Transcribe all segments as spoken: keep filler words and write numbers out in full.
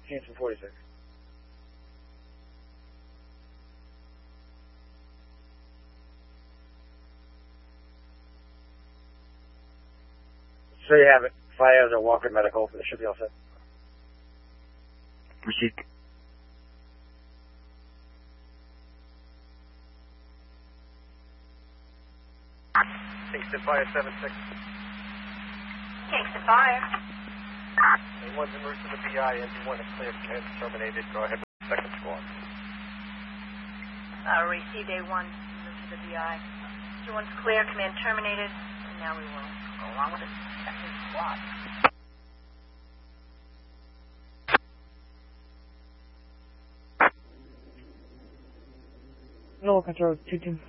sixteenth and forty-sixth. So you have it. Fires or Walker Medical. It should be all set. Received. Kingston Fire seven six. Kingston Fire. A one's en route to the B I. Engine one is cleared and terminated. Go ahead with the second squad. Uh, received A one, en route to the B I. Engine one's clear, command terminated. And now we will go along with the second squad. No control, two two.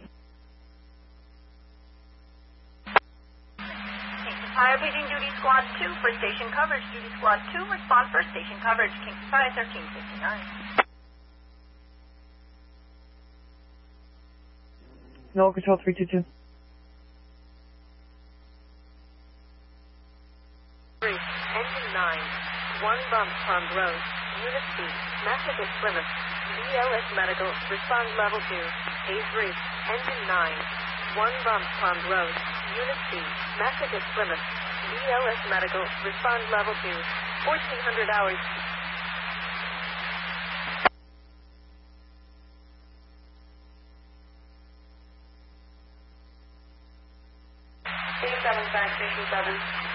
Kingston Fire, paging duty squad two for station coverage. Duty squad two, respond for station coverage. Kingston Fire, thirteen fifty-nine. No control, three two two. Engine nine, one bump on road. Unit C, Massachusetts Plymouth. B L S Medical, respond level two. A three, engine nine, one bump on road. Unit C, Massachusetts Plymouth. B L S Medical, respond level two. fourteen hundred hours. Station seven, back, station seven.